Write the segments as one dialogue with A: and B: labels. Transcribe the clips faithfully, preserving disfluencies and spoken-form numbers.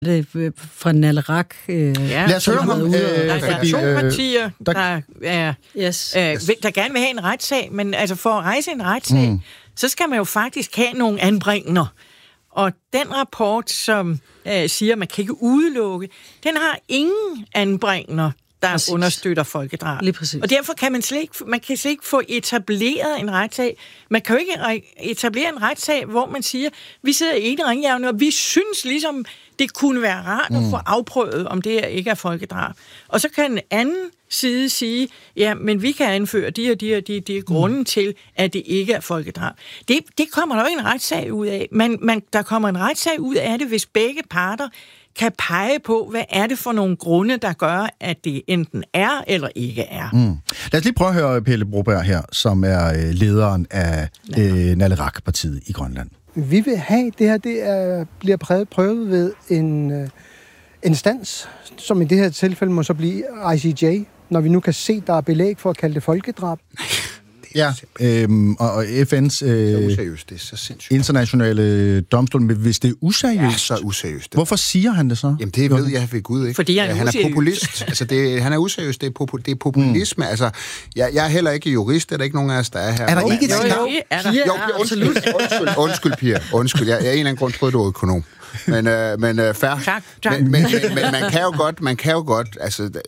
A: det fra Naleraq. Øh,
B: ja, lad os høre ham. Øh,
C: der er
B: fordi,
C: to
B: øh,
C: partier,
B: der,
C: der, er,
A: yes.
C: øh, der gerne vil have en retssag, men altså for at rejse en retssag, mm. så skal man jo faktisk have nogle anbringender. Og den rapport, som øh, siger, at man kan ikke udelukke, den har ingen anbringender, der præcis. Understøtter folkedrab. Og derfor kan man slet ikke, man kan slet ikke få etableret en retssag. Man kan jo ikke etablere en retssag, hvor man siger, vi sidder i en ringjævne, og vi synes ligesom, det kunne være rart mm. at få afprøvet, om det her ikke er folkedrab. Og så kan en anden side sige, ja, men vi kan anføre de og de og de, de er grunden mm. til, at det ikke er folkedrab. Det, det kommer der jo ikke en retssag ud af. Man, man, der kommer en retssag ud af det, hvis begge parter kan pege på, hvad er det for nogle grunde, der gør, at det enten er eller ikke er.
B: Mm. Lad os lige prøve at høre Pelle Broberg her, som er lederen af øh, Naleraq-partiet i Grønland.
D: Vi vil have, det her det er, bliver prøvet, prøvet ved en øh, instans, som i det her tilfælde må så blive I C J, når vi nu kan se, der er belæg for at kalde det folkedrab.
B: Ja, øhm, og, og F N's øh,
E: useriøst, det er så sindssygt.
B: internationale domstol, men hvis det er useriøst,
E: ja, så useriøst.
B: Hvorfor siger han det så?
E: Jamen det ved jeg ved Gud ikke.
C: Fordi han er,
E: ja, han er populist. altså det, han er useriøst, det er, popu, det er populisme. Mm. Altså, jeg, jeg er heller ikke jurist, det er der ikke nogen af os, der er her.
B: Er der ikke et
C: jo, jo, er der.
E: Jo, undskyld, undskyld, undskyld, Pia. Undskyld, jeg, jeg er en eller anden grund troede, du var økonom. Men, øh, men øh, fair.
C: Tak, tak.
E: Men, men, men, men man kan jo godt, man kan jo godt, altså, øh,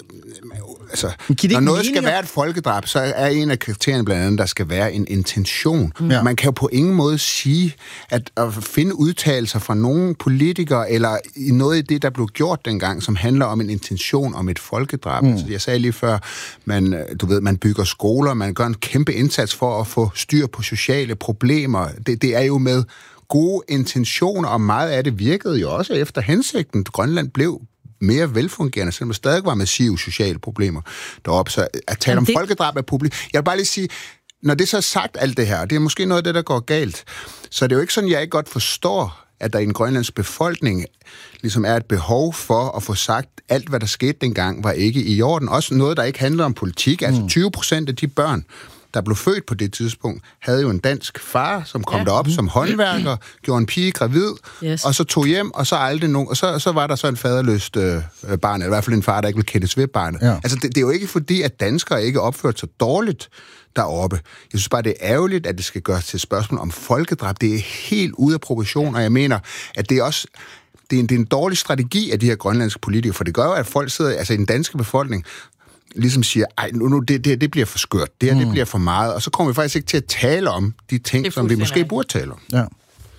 E: altså når noget skal være et folkedrab, så er en af kriterierne blandt andet, der skal være en intention. Mm. Man kan jo på ingen måde sige, at at finde udtalelser fra nogle politikere, eller i noget af det, der blev gjort dengang, som handler om en intention om et folkedrab. Mm. Altså, jeg sagde lige før, man, du ved, man bygger skoler, man gør en kæmpe indsats for at få styr på sociale problemer. Det, det er jo med gode intentioner, og meget af det virkede jo også efter hensigten. Grønland blev mere velfungerende, selvom der stadig var massive sociale problemer deroppe. Så at tale om det... folkedrab er publik. Jeg vil bare lige sige, når det så er sagt alt det her, det er måske noget af det, der går galt, så det er jo ikke sådan, jeg ikke godt forstår, at der i en grønlandsk befolkning ligesom er et behov for at få sagt, alt hvad der skete dengang, var ikke i orden. Også noget, der ikke handler om politik. Altså tyve procent af de børn, der blev født på det tidspunkt, havde jo en dansk far, som kom ja. derop som håndværker, gjorde en pige gravid, yes. og så tog hjem, og så aldrig nogen, og så, så var der så en faderløst øh, barn, eller i hvert fald en far, der ikke ville kendes ved barnet. Ja. Altså, det, det er jo ikke fordi, at danskere ikke opført sig dårligt deroppe. Jeg synes bare, det er ærgerligt, at det skal gøres til et spørgsmål om folkedrab. Det er helt ude af proportion, og jeg mener, at det er også det er en, det er en dårlig strategi af de her grønlandske politikere, for det gør jo, at folk sidder, altså i den danske befolkning, ligesom siger, ej, nu, nu det, det, det bliver for skørt, det her, mm. det bliver for meget, og så kommer vi faktisk ikke til at tale om de ting, som vi måske burde tale om.
B: Ja.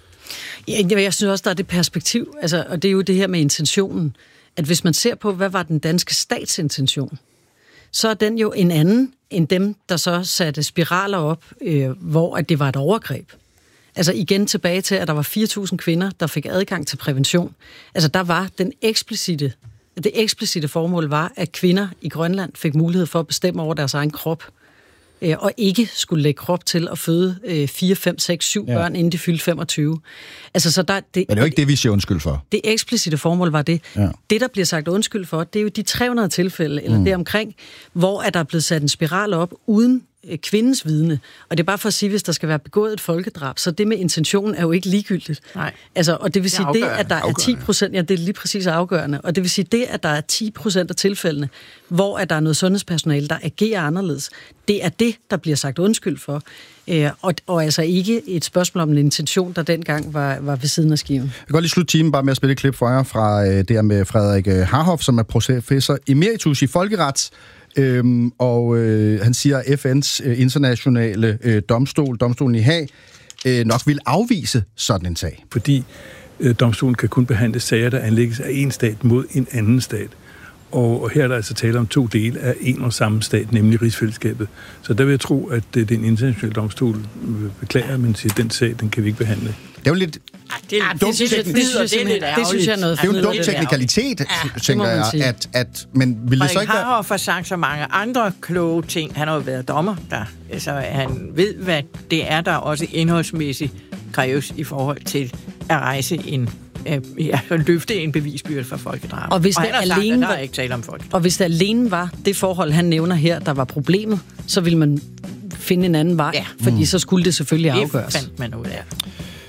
A: Ja, jeg synes også, der er det perspektiv, altså, og det er jo det her med intentionen, at hvis man ser på, hvad var den danske statsintention, så er den jo en anden end dem, der så satte spiraler op, øh, hvor at det var et overgreb. Altså igen tilbage til, at der var fire tusind kvinder, der fik adgang til prævention. Altså der var den eksplicite Det eksplicite formål var, at kvinder i Grønland fik mulighed for at bestemme over deres egen krop, øh, og ikke skulle lægge krop til at føde øh, fire, fem, seks, syv ja. børn, inden de fyldte femogtyve. Altså, så der, det,
B: Men det er jo ikke det, vi siger undskyld for.
A: Det eksplicite formål var det. Ja. Det, der bliver sagt undskyld for, det er jo de tre hundrede tilfælde, eller mm. deromkring, hvor er der blevet sat en spiral op, uden kvindens vidne. Og det er bare for at sige, hvis der skal være begået et folkedrab, så det med intentionen er jo ikke ligegyldigt.
C: Nej.
A: Altså, og det vil sige, det, det at der er ti procent, ja, det er lige præcis afgørende, og det vil sige, det, at der er ti procent af tilfældene, hvor at der er noget sundhedspersonale, der agerer anderledes, det er det, der bliver sagt undskyld for. Øh, og, og altså ikke et spørgsmål om en intention, der dengang var, var ved siden af skiven. Jeg
B: kan godt lige slutte timen bare med at spille et klip for jer fra øh, det her med Frederik Harhoff, som er professor emeritus i folkeret. Øhm, og øh, han siger, at F N's øh, internationale øh, domstol, domstolen i Haag, øh, nok vil afvise sådan en sag.
F: Fordi øh, domstolen kan kun behandle sager, der anlægges af en stat mod en anden stat. Og, og her er der altså tale om to dele af en og samme stat, nemlig rigsfællesskabet. Så der vil jeg tro, at øh, den internationale domstol beklager, men siger, at den sag, den kan vi ikke behandle.
B: Det er jo lidt...
C: Det, ja, det, synes jeg, det, det, synes jeg, det,
A: det synes jeg er noget.
B: Det er jo en dum teknikalitet, ja, tænker jeg, at, at... Men vil det så ikke være...
C: Frederik Harhoff har sagt så mange andre kloge ting. Han har jo været dommer der. Altså, han ved, hvad det er, der også indholdsmæssigt kræves i forhold til at rejse en... Ja, løfte en bevisbyrde for folkedrab.
A: Og hvis
C: og
A: det
C: han har
A: alene
C: sagt, at der
A: var,
C: er ikke tale om folkedrab.
A: Og hvis det alene var det forhold, han nævner her, der var problemet, så ville man finde en anden vej, ja. fordi mm. så skulle det selvfølgelig afgøres.
C: Det fandt man ud af.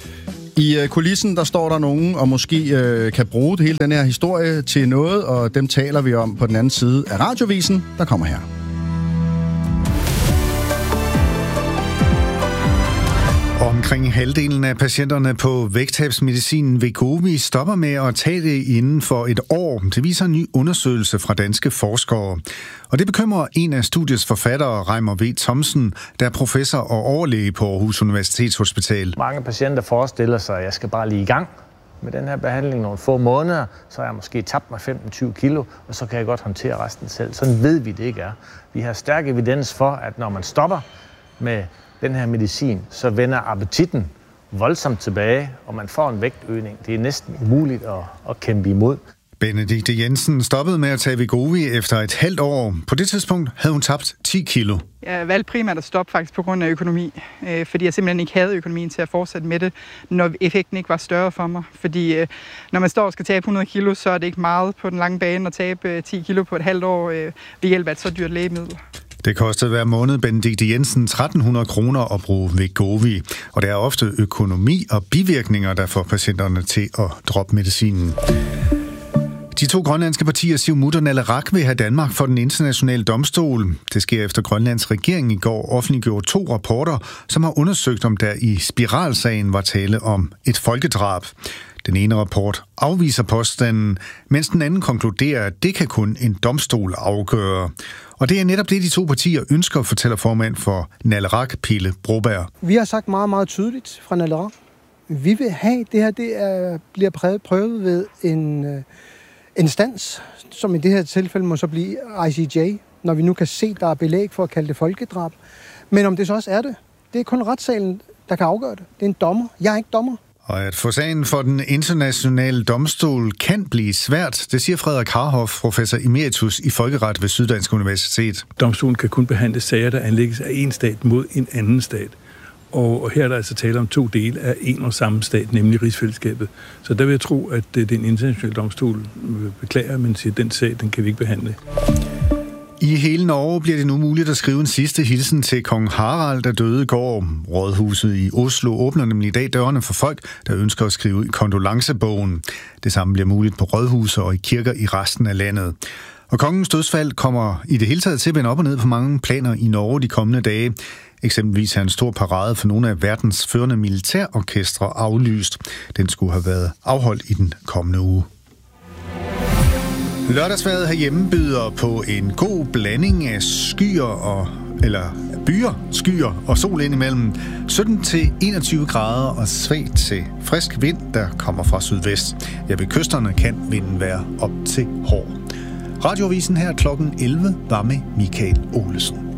B: I kulissen, der står der nogen, og måske øh, kan bruge det hele den her historie til noget, og dem taler vi om på den anden side af Radiovisen, der kommer her.
G: Omkring halvdelen af patienterne på vægttabsmedicinen Wegovy stopper med at tage det inden for et år. Det viser en ny undersøgelse fra danske forskere. Og det bekymrer en af studiets forfattere, Reimer V. Thomsen, der er professor og overlæge på Aarhus Universitetshospital.
H: Mange patienter forestiller sig, at jeg skal bare lige i gang med den her behandling nogle få måneder, så har jeg måske tabt mig femten til tyve kilo, og så kan jeg godt håndtere resten selv. Sådan ved vi det ikke er. Vi har stærk evidens for, at når man stopper med den her medicin, så vender appetitten voldsomt tilbage, og man får en vægtøgning. Det er næsten umuligt at, at kæmpe imod.
G: Benedikte Jensen stoppede med at tage Wegovy efter et halvt år. På det tidspunkt havde hun tabt ti kilo.
I: Jeg valgte primært at stoppe faktisk på grund af økonomi, øh, fordi jeg simpelthen ikke havde økonomien til at fortsætte med det, når effekten ikke var større for mig. Fordi øh, når man står og skal tabe hundrede kilo, så er det ikke meget på den lange bane at tabe øh, ti kilo på et halvt år øh, ved hjælp af et så dyrt lægemiddel.
G: Det kostede hver måned Benedikte Jensen tretten hundrede kroner at bruge Wegovy, og der er ofte økonomi og bivirkninger, der får patienterne til at droppe medicinen. De to grønlandske partier, Siumut og Naleraq, vil have Danmark for den internationale domstol. Det sker efter Grønlands regering i går offentliggjorde to rapporter, som har undersøgt, om der i spiralsagen var tale om et folkedrab. Den ene rapport afviser påstanden, mens den anden konkluderer, at det kan kun en domstol afgøre. Og det er netop det, de to partier ønsker, fortæller formand for Naleraq, Pille Broberg.
D: Vi har sagt meget, meget tydeligt fra Naleraq. Vi vil have, det her det er, bliver prøvet, prøvet ved en øh, instans, som i det her tilfælde må så blive I C J, når vi nu kan se, der er belæg for at kalde det folkedrab. Men om det så også er det, det er kun retssalen, der kan afgøre det. Det er en dommer. Jeg er ikke dommer.
G: Og at få sagen for den internationale domstol kan blive svært, det siger Frederik Harhoff, professor emeritus i folkeret ved Syddansk Universitet.
F: Domstolen kan kun behandle sager, der anlægges af en stat mod en anden stat. Og her er der altså tale om to dele af en og samme stat, nemlig rigsfællesskabet. Så der vil jeg tro, at det er en international domstol beklager, men siger, at den sag, den kan vi ikke behandle.
G: I hele Norge bliver det nu muligt at skrive en sidste hilsen til kong Harald, der døde i går. Rådhuset i Oslo åbner nemlig i dag dørene for folk, der ønsker at skrive i kondolencebogen. Det samme bliver muligt på rådhuse og i kirker i resten af landet. Og kongens dødsfald kommer i det hele taget til at vende op og ned på mange planer i Norge de kommende dage. Eksempelvis er en stor parade for nogle af verdens førende militærorkestre aflyst. Den skulle have været afholdt i den kommende uge. Lørdagsvejret herhjemme byder på en god blanding af skyer og eller byer, skyer og sol indimellem. sytten til enogtyve grader og svagt til frisk vind, der kommer fra sydvest. Ja, ved kysterne kan vinden være op til hård. Radioavisen her klokken elleve var med Michael Olesen.